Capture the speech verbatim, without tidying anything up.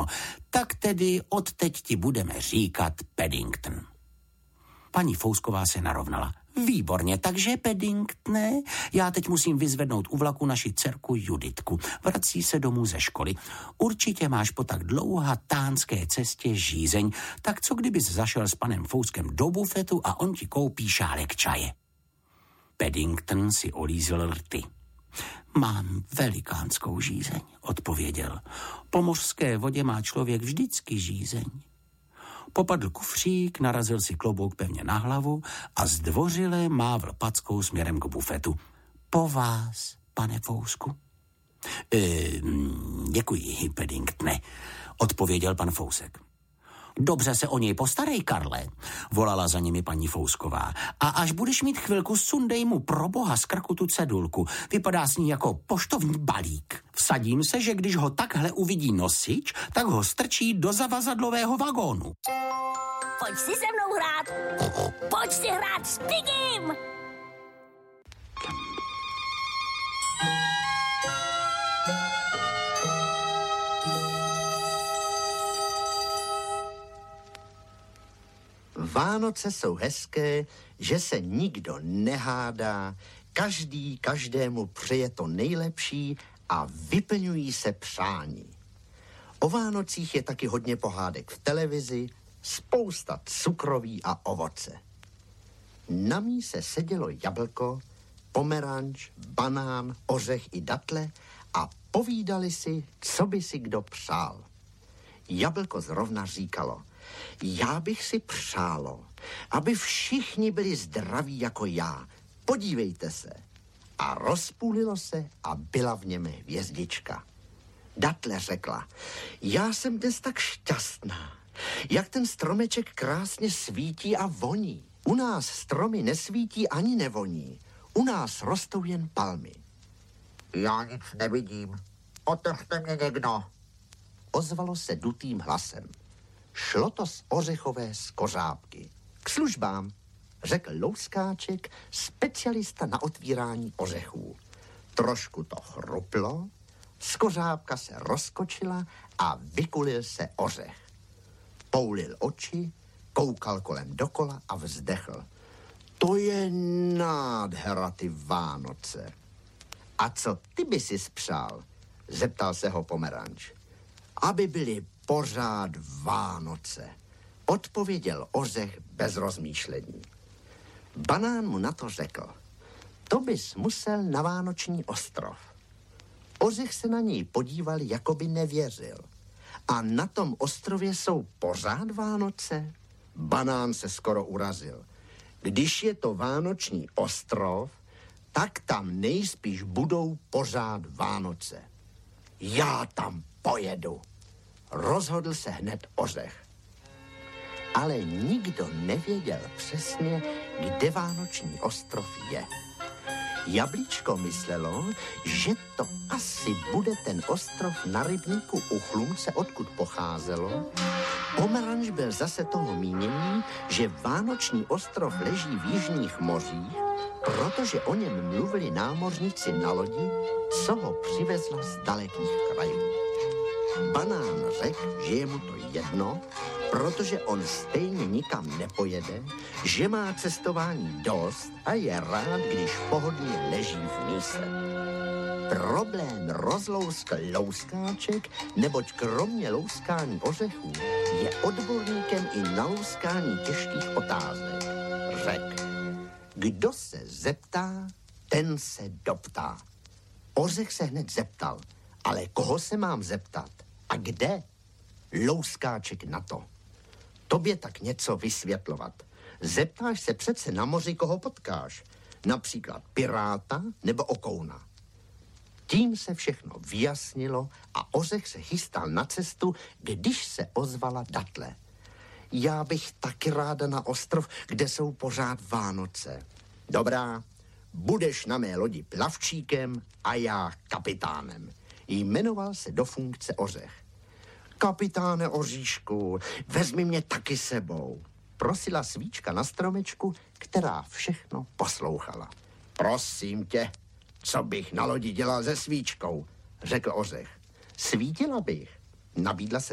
No, tak tedy odteď ti budeme říkat Paddington. Paní Fousková se narovnala. Výborně, takže Paddingtone, já teď musím vyzvednout u vlaku naši dcerku Juditku. Vrací se domů ze školy. Určitě máš po tak dlouhatánské cestě žízeň, tak co kdybys zašel s panem Fouskem do bufetu a on ti koupí šálek čaje. Paddington si olízl rty. Mám velikánskou žízeň, odpověděl. Po mořské vodě má člověk vždycky žízeň. Popadl kufřík, narazil si klobouk pevně na hlavu a zdvořile mávl packou směrem k bufetu. Po vás, pane Fousku. E, děkuji, Paddingtone, odpověděl pan Fousek. Dobře se o něj postarej, Karle, volala za nimi paní Fousková. A až budeš mít chvilku, sundej mu pro boha z krku tu cedulku. Vypadá s ní jako poštovní balík. Vsadím se, že když ho takhle uvidí nosič, tak ho strčí do zavazadlového vagónu. Pojď si se mnou hrát. Pojď si hrát s Piggym. Vánoce jsou hezké, že se nikdo nehádá, každý každému přeje to nejlepší a vyplňují se přání. O Vánocích je taky hodně pohádek v televizi, spousta cukroví a ovoce. Na míse sedělo jablko, pomeranč, banán, ořech i datle a povídali si, co by si kdo přál. Jablko zrovna říkalo: já bych si přálo, aby všichni byli zdraví jako já. Podívejte se. A rozpůlilo se a byla v něm hvězdička. Datle řekla: já jsem dnes tak šťastná, jak ten stromeček krásně svítí a voní. U nás stromy nesvítí ani nevoní. U nás rostou jen palmy. Já nic nevidím. Otevřte mě někdo. Ozvalo se dutým hlasem. Šlo to z ořechové skořápky. K službám, řekl louskáček, specialista na otvírání ořechů. Trošku to chruplo, skořápka se rozkočila a vykulil se ořech. Poulil oči, koukal kolem dokola a vzdechl. To je nádhera, ty Vánoce. A co ty by si spřál? Zeptal se ho pomeranč. Aby byly pořád Vánoce, odpověděl ořech bez rozmýšlení. Banán mu na to řekl: to bys musel na Vánoční ostrov. Ořech se na něj podíval, jako by nevěřil. A na tom ostrově jsou pořád Vánoce? Banán se skoro urazil. Když je to Vánoční ostrov, tak tam nejspíš budou pořád Vánoce. Já tam pojedu. Rozhodl se hned ořech. Ale nikdo nevěděl přesně, kde Vánoční ostrov je. Jablíčko myslelo, že to asi bude ten ostrov na rybníku u Chlumce, odkud pocházelo. Pomeranč byl zase toho mínění, že Vánoční ostrov leží v jižních mořích, protože o něm mluvili námořníci na lodi, co ho přivezla z dalekých krajů. Banán řekl, že je mu to jedno, protože on stejně nikam nepojede, že má cestování dost a je rád, když pohodlně leží v míse. Problém rozlouskl louskáček, neboť kromě louskání ořechů je odborníkem i na louskání těžkých otázek. Řekl: kdo se zeptá, ten se doptá. Ořech se hned zeptal: ale koho se mám zeptat? A kde? Louskáček na to: tobě tak něco vysvětlovat. Zeptáš se přece na moři, koho potkáš. Například piráta nebo okouna. Tím se všechno vyjasnilo a ořech se chystal na cestu, když se ozvala datle. Já bych taky ráda na ostrov, kde jsou pořád Vánoce. Dobrá, budeš na mé lodi plavčíkem a já kapitánem. Jmenoval se do funkce ořech. Kapitáne Oříšku, vezmi mě taky sebou, prosila svíčka na stromečku, která všechno poslouchala. Prosím tě, co bych na lodi dělal se svíčkou, řekl ořech. Svítila bych, nabídla se